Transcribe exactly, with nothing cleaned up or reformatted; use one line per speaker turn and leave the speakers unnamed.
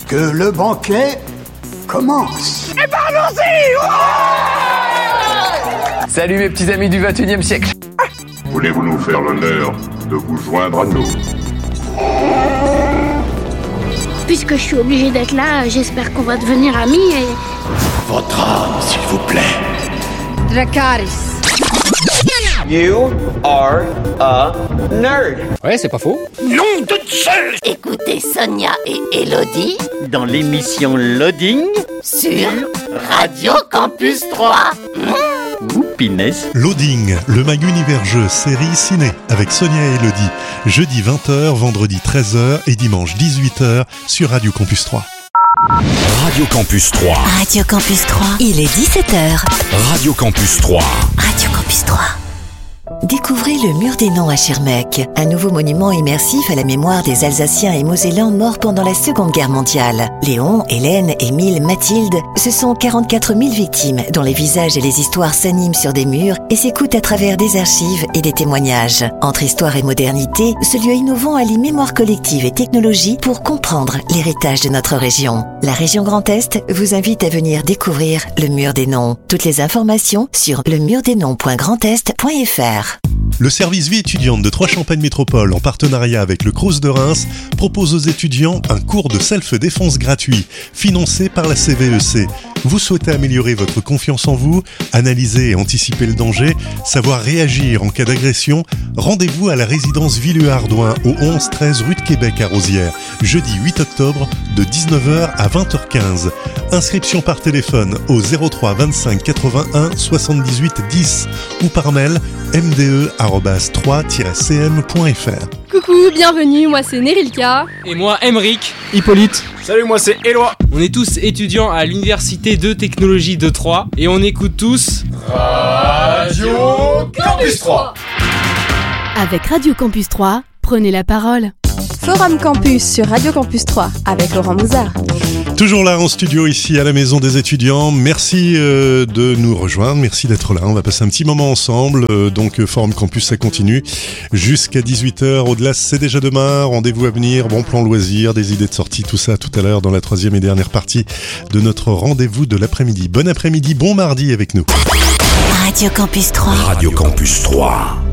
que le banquet commence.
Et parlons-y. Ouais.
Salut mes petits amis du vingt et unième siècle.
Voulez-vous nous faire l'honneur de vous joindre à nous?
Puisque je suis obligé d'être là, j'espère qu'on va devenir amis et...
Votre âme, s'il vous plaît.
Dracarys.
You are a nerd.
Ouais, c'est pas faux.
Nom de Dieu.
Écoutez Sonia et Elodie
dans l'émission Loading
sur Radio Campus trois. Mmh.
Ouh, pinesse.
Loading, le mag univers jeu série ciné avec Sonia et Elodie. Jeudi vingt heures, vendredi treize heures et dimanche dix-huit heures sur Radio Campus trois.
Radio Campus trois.
Radio Campus trois. Il est dix-sept heures.
Radio Campus trois.
Radio Campus trois. Découvrez le Mur des Noms à Schirmeck, un nouveau monument immersif à la mémoire des Alsaciens et Mosellans morts pendant la Seconde Guerre mondiale. Léon, Hélène, Émile, Mathilde, ce sont quarante-quatre mille victimes dont les visages et les histoires s'animent sur des murs et s'écoutent à travers des archives et des témoignages. Entre histoire et modernité, ce lieu innovant allie mémoire collective et technologie pour comprendre l'héritage de notre région. La région Grand Est vous invite à venir découvrir le Mur des Noms. Toutes les informations sur le mur des noms point grand est point f r.
Le service vie étudiante de Trois-Champagne Métropole, en partenariat avec le Crous de Reims, propose aux étudiants un cours de self-défense gratuit, financé par la C V E C. Vous souhaitez améliorer votre confiance en vous, analyser et anticiper le danger, savoir réagir en cas d'agression? Rendez-vous à la résidence Villeux-Ardouin, au onze treize rue de Québec à Rosières, jeudi huit octobre de dix-neuf heures à vingt heures quinze. Inscription par téléphone au zéro trois vingt-cinq quatre-vingt-un soixante-dix-huit dix ou par mail m d e arobase trois tiret c m point f r.
Coucou, bienvenue, moi c'est Nerilka.
Et moi Emeric.
Hippolyte.
Salut, moi c'est Éloi.
On est tous étudiants à l'Université de Technologie de Troyes et on écoute tous
Radio Campus trois.
Avec Radio Campus trois, prenez la parole.
Forum Campus sur Radio Campus trois avec Laurent Mouzard.
Toujours là en studio ici à la Maison des étudiants. Merci euh, de nous rejoindre, merci d'être là. On va passer un petit moment ensemble. Euh, donc Forum Campus, ça continue jusqu'à dix-huit heures. Au-delà, c'est déjà demain. Rendez-vous à venir, bon plan loisirs, des idées de sortie, tout ça tout à l'heure dans la troisième et dernière partie de notre rendez-vous de l'après-midi. Bon après-midi, bon mardi avec nous.
Radio Campus trois.
Radio Campus trois.